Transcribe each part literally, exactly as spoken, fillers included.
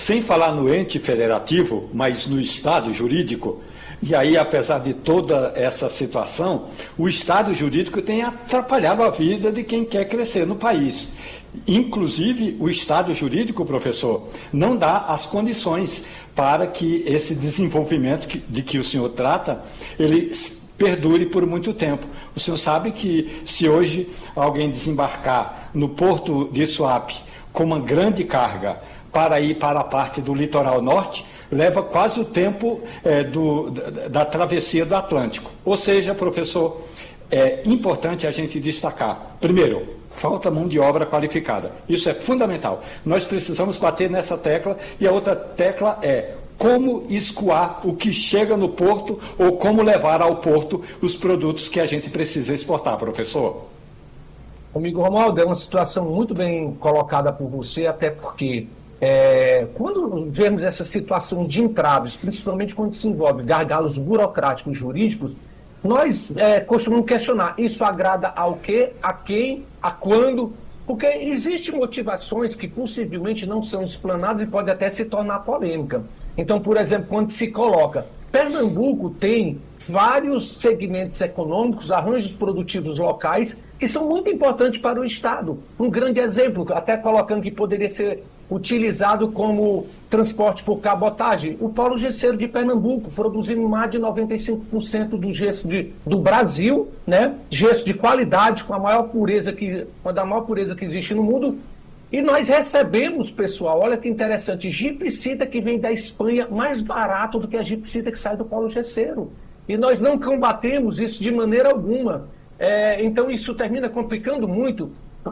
sem falar no ente federativo, mas no Estado jurídico. E aí, apesar de toda essa situação, o Estado jurídico tem atrapalhado a vida de quem quer crescer no país. Inclusive, o Estado jurídico, professor, não dá as condições para que esse desenvolvimento de que o senhor trata, ele perdure por muito tempo. O senhor sabe que se hoje alguém desembarcar no porto de Suape com uma grande carga para ir para a parte do litoral norte, leva quase o tempo é, do, da, da travessia do Atlântico. Ou seja, professor, é importante a gente destacar, primeiro, falta mão de obra qualificada. Isso é fundamental. Nós precisamos bater nessa tecla, e a outra tecla é como escoar o que chega no porto ou como levar ao porto os produtos que a gente precisa exportar, professor. Amigo Romualdo, é uma situação muito bem colocada por você, até porque É, quando vemos essa situação de entraves, principalmente quando se envolve gargalos burocráticos e jurídicos, nós é, costumamos questionar, isso agrada ao quê, a quem, a quando, porque existem motivações que possivelmente não são explanadas e pode até se tornar polêmica. Então, por exemplo, quando se coloca, Pernambuco tem vários segmentos econômicos, arranjos produtivos locais, que são muito importantes para o Estado. Um grande exemplo, até colocando que poderia ser utilizado como transporte por cabotagem, o Polo Gesseiro de Pernambuco, produzindo mais de noventa e cinco por cento do gesso de, do Brasil, né? Gesso de qualidade, com a maior pureza que, com a maior pureza que existe no mundo. E nós recebemos, pessoal, olha que interessante, gipsita que vem da Espanha mais barato do que a gipsita que sai do Polo Gesseiro. E nós não combatemos isso de maneira alguma. É, então isso termina complicando muito,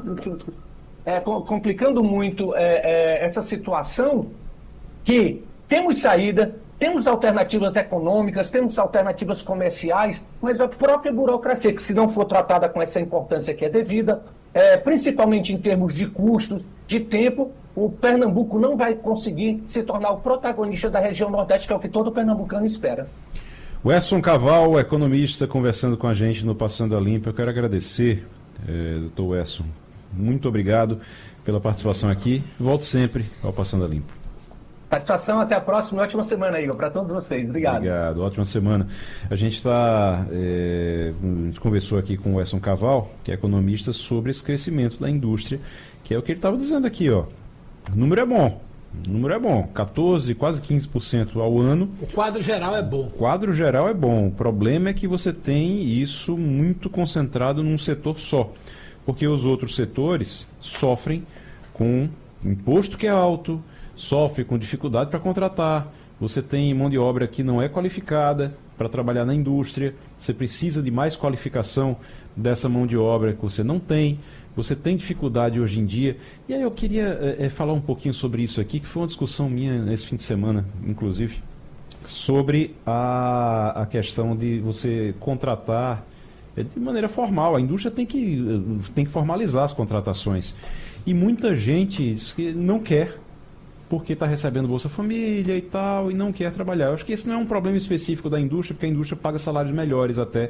é, complicando muito é, é, essa situação, que temos saída, temos alternativas econômicas, temos alternativas comerciais, mas a própria burocracia, que se não for tratada com essa importância que é devida, é, principalmente em termos de custos, de tempo, o Pernambuco não vai conseguir se tornar o protagonista da região Nordeste, que é o que todo pernambucano espera. O Wesson Caval, economista, conversando com a gente no Passando a Limpo. Eu quero agradecer, eh, doutor Wesson. Muito obrigado pela participação aqui. Volto sempre ao Passando a Limpo. Satisfação, até a próxima. Ótima semana, Igor, para todos vocês. Obrigado. Obrigado, ótima semana. A gente está, é, a gente conversou aqui com o Wesson Caval, que é economista, sobre esse crescimento da indústria, que é o que ele estava dizendo aqui, ó. O número é bom. O número é bom, quatorze, quase quinze por cento ao ano. O quadro geral é bom. O quadro geral é bom. O problema é que você tem isso muito concentrado num setor só. Porque os outros setores sofrem com imposto que é alto, sofrem com dificuldade para contratar. Você tem mão de obra que não é qualificada para trabalhar na indústria. Você precisa de mais qualificação dessa mão de obra que você não tem. Você tem dificuldade hoje em dia. E aí eu queria é, falar um pouquinho sobre isso aqui, que foi uma discussão minha nesse fim de semana, inclusive, sobre a, a questão de você contratar é, de maneira formal. A indústria tem que, tem que formalizar as contratações. E muita gente diz que não quer, porque está recebendo Bolsa Família e tal, e não quer trabalhar. Eu acho que esse não é um problema específico da indústria, porque a indústria paga salários melhores até,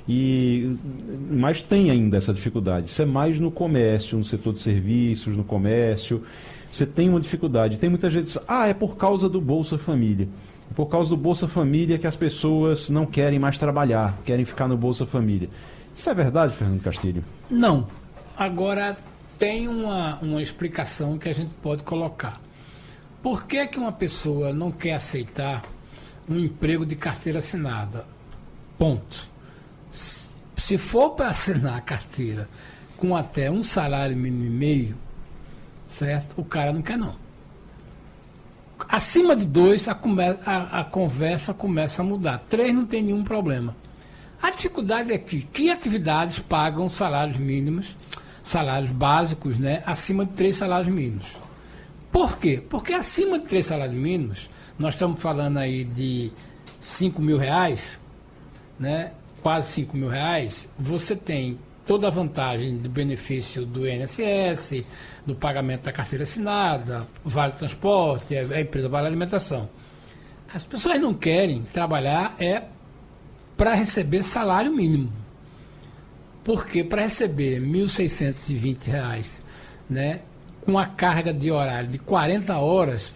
e, mas tem ainda essa dificuldade. Isso é mais no comércio, no setor de serviços, no comércio, você tem uma dificuldade. Tem muita gente que diz, ah, é por causa do Bolsa Família. É por causa do Bolsa Família que as pessoas não querem mais trabalhar, querem ficar no Bolsa Família. Isso é verdade, Fernando Castilho? Não. Agora, tem uma, uma explicação que a gente pode colocar. Por que que uma pessoa não quer aceitar um emprego de carteira assinada? Ponto. Se for para assinar a carteira com até um salário mínimo e meio, certo? O cara não quer não. Acima de dois, a, come, a, a conversa começa a mudar. Três não tem nenhum problema. A dificuldade é que, que atividades pagam salários mínimos, salários básicos, né, acima de três salários mínimos? Por quê? Porque acima de três salários mínimos, nós estamos falando aí de cinco mil reais, né? Quase cinco mil reais, você tem toda a vantagem do benefício do I N S S, do pagamento da carteira assinada, vale transporte, a empresa vale alimentação. As pessoas não querem trabalhar é para receber salário mínimo. Porque para receber mil seiscentos e vinte reais, né? Com a carga de horário de quarenta horas,